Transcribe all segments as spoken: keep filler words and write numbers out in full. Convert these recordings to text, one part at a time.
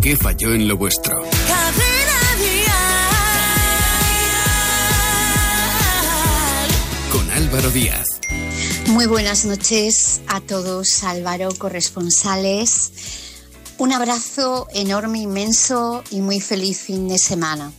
¿Qué falló en lo vuestro? Cadena Dial. Con Álvaro Díaz. Muy buenas noches a todos, Álvaro, corresponsales. Un abrazo enorme, inmenso y muy feliz fin de semana.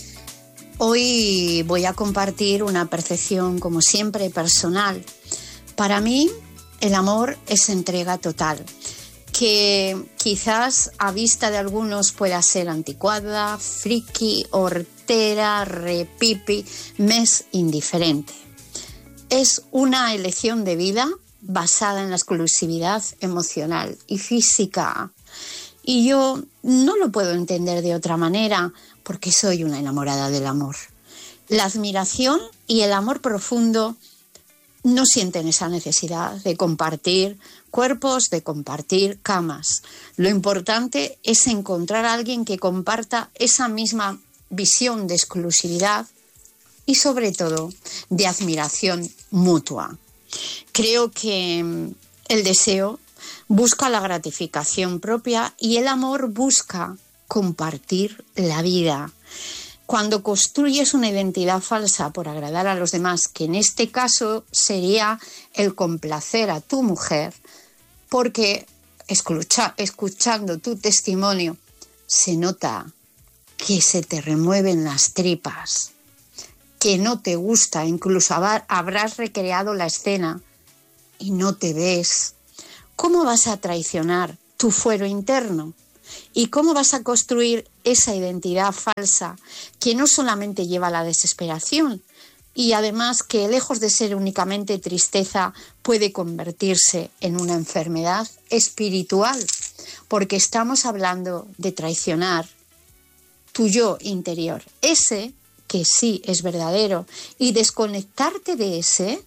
Hoy voy a compartir una percepción, como siempre, personal. Para mí, el amor es entrega total, que quizás a vista de algunos pueda ser anticuada, friki, hortera, repipi, me es indiferente. Es una elección de vida basada en la exclusividad emocional y física. Y yo no lo puedo entender de otra manera porque soy una enamorada del amor. La admiración y el amor profundo no sienten esa necesidad de compartir cuerpos, de compartir camas. Lo importante es encontrar a alguien que comparta esa misma visión de exclusividad y sobre todo de admiración mutua. Creo que el deseo busca la gratificación propia y el amor busca compartir la vida. Cuando construyes una identidad falsa por agradar a los demás, que en este caso sería el complacer a tu mujer, porque escucha, escuchando tu testimonio se nota que se te remueven las tripas, que no te gusta, incluso habrás recreado la escena y no te ves. ¿Cómo vas a traicionar tu fuero interno? ¿Y cómo vas a construir esa identidad falsa que no solamente lleva a la desesperación y además que lejos de ser únicamente tristeza puede convertirse en una enfermedad espiritual? Porque estamos hablando de traicionar tu yo interior, ese que sí es verdadero, y desconectarte de ese,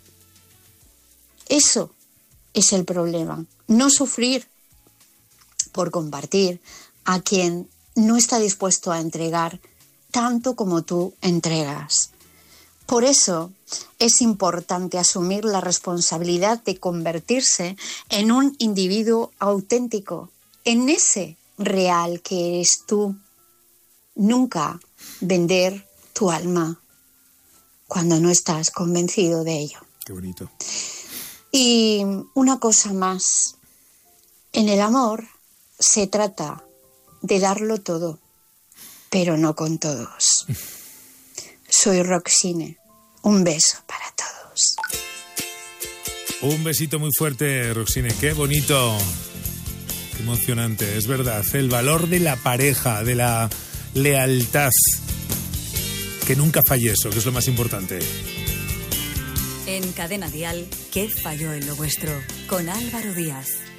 eso es el problema. No sufrir por compartir a quien no está dispuesto a entregar tanto como tú entregas. Por eso es importante asumir la responsabilidad de convertirse en un individuo auténtico, en ese real que eres tú. Nunca vender tu alma cuando no estás convencido de ello. Qué bonito. Y una cosa más, en el amor se trata de darlo todo, pero no con todos. Soy Roxine, un beso para todos. Un besito muy fuerte, Roxine, qué bonito, qué emocionante, es verdad, el valor de la pareja, de la lealtad, que nunca falle eso, que es lo más importante. En Cadena Dial, ¿qué falló en lo vuestro? Con Álvaro Díaz.